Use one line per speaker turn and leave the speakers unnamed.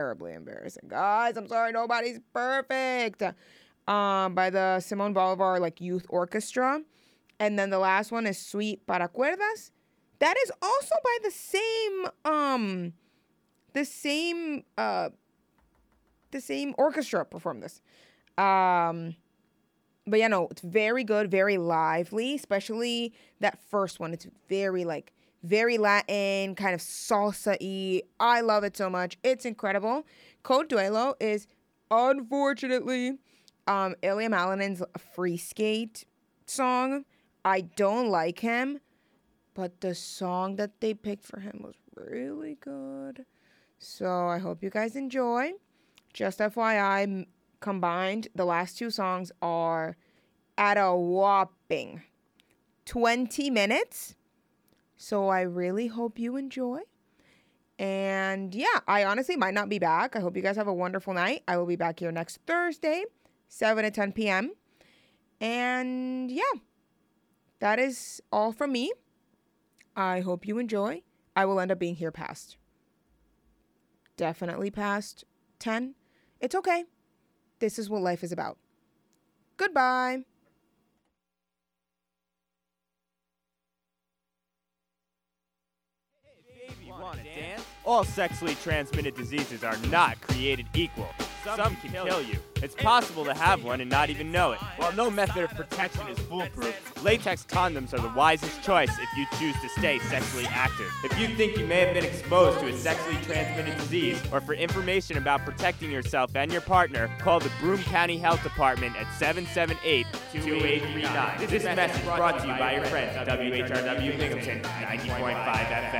terribly embarrassing. Guys, I'm sorry, nobody's perfect. By the Simon Bolivar youth orchestra. And then the last one is Suite para Cuerdas. That is also by the same orchestra performed this. But yeah, no, it's very good, very lively, especially that first one. It's very very Latin, kind of salsa-y. I love it so much. It's incredible. Code Duelo is, unfortunately, Ilya Malanin's Free Skate song. I don't like him, but the song that they picked for him was really good. So I hope you guys enjoy. Just FYI, combined, the last two songs are at a whopping 20 minutes. So I really hope you enjoy. And yeah, I honestly might not be back. I hope you guys have a wonderful night. I will be back here next Thursday, 7 to 10 p.m. And yeah, that is all from me. I hope you enjoy. I will end up being here definitely past 10. It's okay. This is what life is about. Goodbye.
Want to dance? All sexually transmitted diseases are not created equal. Some can kill you. It's possible to have one and not even know it. While no method of protection is foolproof, latex condoms are the wisest choice if you choose to stay sexually active. If you think you may have been exposed to a sexually transmitted disease, or for information about protecting yourself and your partner, call the Broome County Health Department at 778-2839. This message brought to you by your friends at WHRW Binghamton 90.5 FM.